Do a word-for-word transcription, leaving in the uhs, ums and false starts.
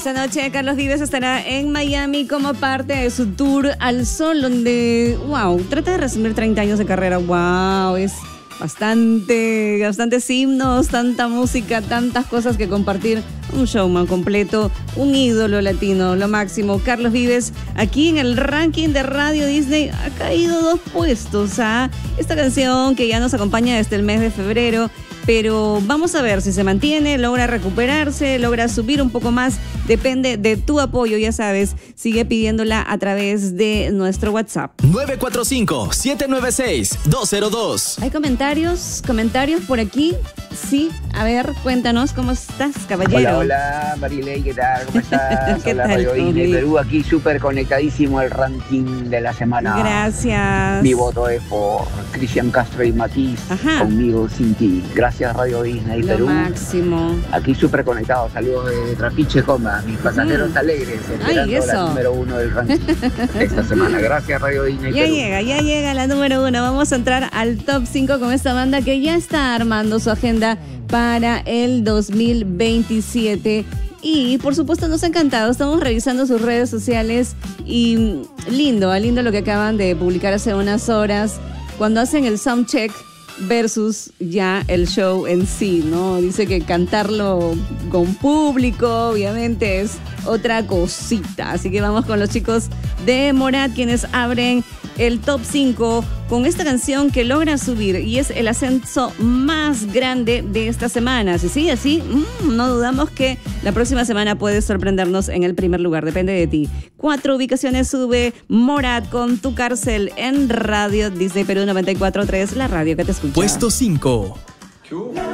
Esta noche Carlos Vives estará en Miami como parte de su tour al sol, donde, wow, trata de resumir treinta años de carrera. Wow, es bastante, bastantes himnos, tanta música, tantas cosas que compartir. Un showman completo, un ídolo latino, lo máximo. Carlos Vives, aquí en el ranking de Radio Disney, ha caído dos puestos a esta canción que ya nos acompaña desde el mes de febrero. Pero vamos a ver si se mantiene, logra recuperarse, logra subir un poco más. Depende de tu apoyo, ya sabes. Sigue pidiéndola a través de nuestro WhatsApp. nueve cuatro cinco, siete nueve seis, dos cero dos. ¿Hay comentarios? ¿Comentarios por aquí? Sí. A ver, cuéntanos, ¿cómo estás, caballero? Hola, hola, Marilei, ¿qué tal? ¿Cómo estás? ¿Qué Hola, tal, Radio Disney Tommy? Perú, aquí súper conectadísimo el ranking de la semana. Gracias. Mi voto es por Cristian Castro y Matiz, Ajá. Conmigo sin ti. Gracias, Radio Disney Lo Perú. máximo. Aquí súper conectado. Saludos de Trapiche, Coma, mis pasajeros Mm. alegres, esperando eso. la número uno del ranking esta semana. Gracias, Radio Disney Ya Perú. llega, ya llega la número uno. Vamos a entrar al top cinco con esta banda que ya está armando su agenda para el dos mil veintisiete. Y por supuesto nos ha encantado, estamos revisando sus redes sociales y lindo, lindo lo que acaban de publicar hace unas horas cuando hacen el soundcheck versus ya el show en sí, ¿no? Dice que cantarlo con público obviamente es otra cosita, así que vamos con los chicos de Morat, quienes abren el top cinco con esta canción que logra subir y es el ascenso más grande de esta semana. Si sigue así, mmm, no dudamos que la próxima semana puedes sorprendernos en el primer lugar, depende de ti. Cuatro ubicaciones sube Morat con Tu Cárcel en Radio Disney Perú noventa y cuatro punto tres, la radio que te escucha. Puesto cinco.